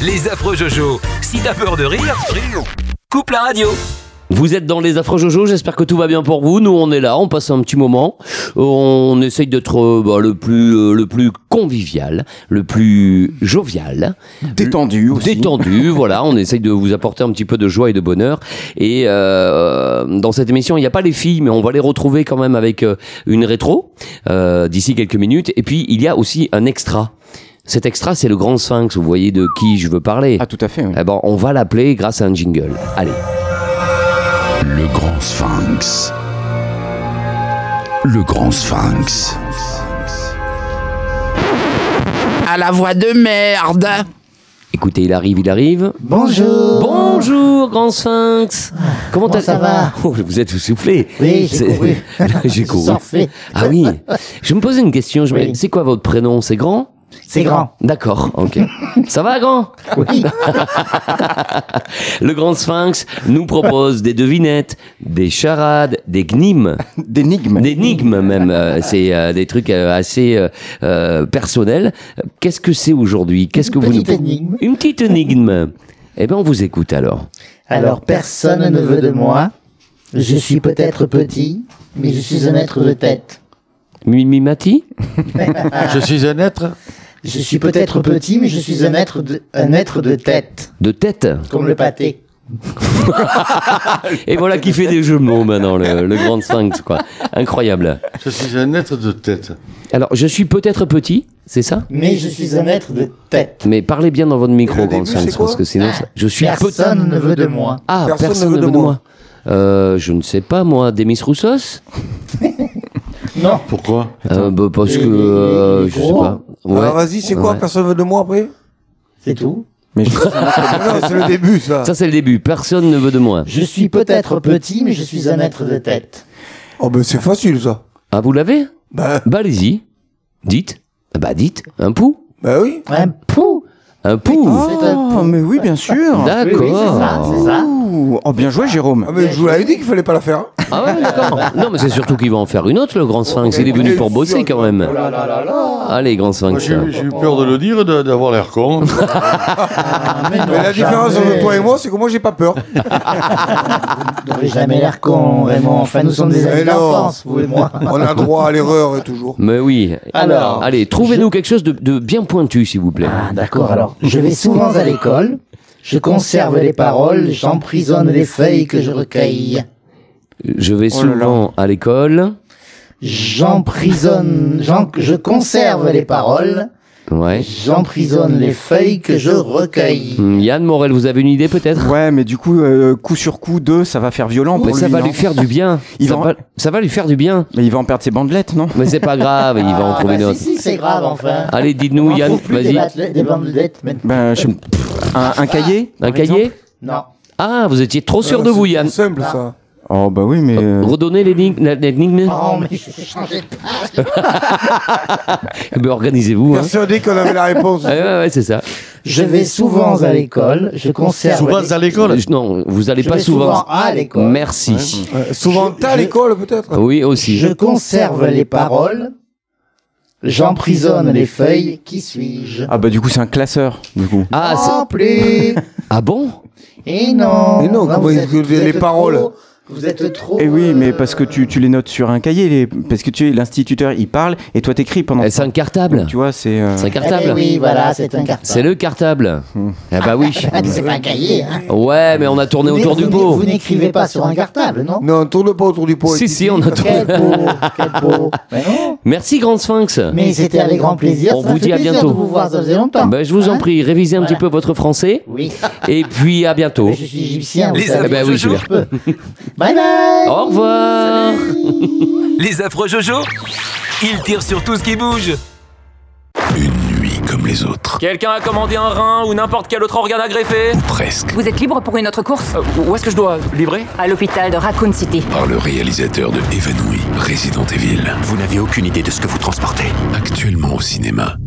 Les affreux Jojo. Si t'as peur de rire, coupe la radio. Vous êtes dans les affreux Jojo, j'espère que tout va bien pour vous. Nous, on est là, on passe un petit moment. On essaye d'être le plus convivial, le plus jovial. Détendu aussi. Détendu, voilà. On essaye de vous apporter un petit peu de joie et de bonheur. Et dans cette émission, il n'y a pas les filles, mais on va les retrouver quand même avec une rétro d'ici quelques minutes. Et puis, il y a aussi un extra. Cet extra, c'est le Grand Sphinx. Vous voyez de qui je veux parler. Ah, tout à fait, oui. Eh ben, on va l'appeler grâce à un jingle. Allez. Le Grand Sphinx. Le Grand Sphinx. À la voix de merde. Écoutez, il arrive. Bonjour. Bonjour, Grand Sphinx. Comment ça va? Oh, vous êtes soufflé. Oui, j'ai couru. J'ai couru. Surfé. Ah oui. Je me posais une question. Oui. C'est quoi votre prénom? C'est Grand? C'est grand. D'accord, ok. Ça va, Grand? Oui. Le Grand Sphinx nous propose des devinettes, des charades, des gnimes. D'énigmes. D'énigmes même, c'est des trucs assez personnels. Qu'est-ce que c'est aujourd'hui? Qu'est-ce que vous nous... petite énigme. Une petite énigme. Eh bien, on vous écoute alors. Alors, personne ne veut de moi. Je suis peut-être petit, mais je suis un être de tête. Mimimati? Je suis un être. Je suis peut-être petit, mais je suis un être de tête. De tête? Comme le pâté. Et voilà qui fait des jeux de mots maintenant, le Grand Sphinx, quoi. Incroyable. Je suis un être de tête. Alors, je suis peut-être petit, c'est ça? Mais je suis un être de tête. Mais parlez bien dans votre micro, le Grand début, Sphinx, c'est quoi parce que sinon, je suis Personne ne veut de moi. Ah, personne ne veut de moi. Je ne sais pas, moi, Demis Roussos? Non. Pourquoi? Parce que, je sais pas. Ouais. Alors vas-y, c'est quoi? Ouais. Personne veut de moi après? C'est tout. Mais je... Non, c'est le début, ça. Ça, c'est le début. Personne ne veut de moi. Je suis peut-être petit, mais je suis un être de tête. Oh, ben c'est facile, ça. Ah, vous l'avez? Bah allez-y. Dites. Bah, dites. Un pou? oui. Un pou. Un pou. C'est un Oh, mais oui, bien sûr. D'accord. Oui, c'est ça. Oh, bien joué, Jérôme. Ah, mais je vous l'avais dit qu'il fallait pas la faire. Ah ouais, d'accord. Non, mais c'est surtout qu'il va en faire une autre, le Grand Sphinx. Il est venu pour bosser, quand même. Allez, Grand Moi, Sphinx. j'ai eu peur de le dire, d'avoir l'air con. Mais la différence entre toi et moi, c'est que moi, j'ai pas peur. Vous n'avez jamais l'air con, Raymond. Enfin, nous sommes des amis Mais non. d'enfance, vous et moi. On a droit à l'erreur toujours. Mais oui. Alors, Allez, trouvez-nous quelque chose de bien pointu, s'il vous plaît. Ah, d'accord, alors. Je vais souvent à l'école. Je conserve les paroles. J'emprisonne les feuilles que je recueille. Je vais souvent à l'école. Je conserve les paroles. Ouais. J'emprisonne les feuilles que je recueille. Yann Morel, vous avez une idée peut-être? Ouais, mais du coup, coup sur coup, 2, ça va faire violent pour Mais ça lui, va non lui faire du bien. Ça va lui faire du bien. Mais il va en perdre ses bandelettes, non? Mais c'est pas grave, il va en trouver bah, d'autres. si, c'est grave, enfin. Allez, dites-nous, On Yann, trouve plus vas-y. des bandelettes maintenant. Ben, un cahier? Un par cahier? exemple Non. Ah, vous étiez trop sûr de vous, Yann. C'est simple, ça. Oh, bah oui, mais... Redonnez l'énigme. Oh, mais je changeais de page. Ben, organisez-vous. Hein. Persuadé qu'on avait la réponse. Ouais, c'est ça. Je vais souvent à l'école. Je conserve. Souvent à l'école. Non, vous allez Je pas vais souvent. à l'école. Merci. Souvent, t'as à l'école, peut-être. Oui, aussi. Je conserve les paroles. J'emprisonne les feuilles. Qui suis-je? Ah, bah du coup, c'est un classeur, du coup. Ah, Non plus. ah bon? Et non. Et non, comment vous il êtes- dit vous les êtes paroles trop- Vous êtes trop. Eh oui, mais parce que tu les notes sur un cahier, parce que l'instituteur, il parle, et toi, t'écris pendant... C'est un cartable. Tu vois, c'est... C'est un Eh cartable. ben oui, voilà, c'est un cartable. C'est le cartable. Ah bah oui. Ah, mais c'est pas un cahier, hein. Ouais, mais on a tourné Mais autour du pot. Vous n'écrivez pas sur un cartable, non? Non, on tourne pas autour du pot. Si, on a tourné. Quel beau. Mais non. Merci, Grand Sphinx. Mais c'était avec grand plaisir. On Ça vous fait dit à plaisir bientôt. de vous voir, ça faisait longtemps. Ben, je vous en Hein? prie, révisez un Voilà. petit peu votre français. Oui. Et puis à bientôt. Mais je suis égyptien, vous Les savez. affreux ben oui, Jojo. Julien. Bye bye. Au revoir. Les affreux Jojo, ils tirent sur tout ce qui bouge. Une nuit comme les autres. Quelqu'un a commandé un rein ou n'importe quel autre organe à greffer? Ou presque. Vous êtes libre pour une autre course? Où est-ce que je dois livrer? À l'hôpital de Raccoon City. Par le réalisateur de Évanoui, Resident Evil. Vous n'avez aucune idée de ce que vous transportez. Actuellement au cinéma.